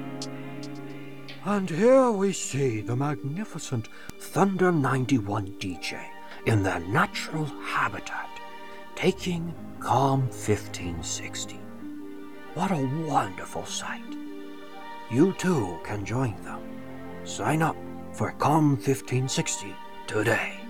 And here we see the magnificent Thunder 91 DJ in their natural habitat, taking COM 1560. What a wonderful sight. You too can join them. Sign up for COM 1560 today.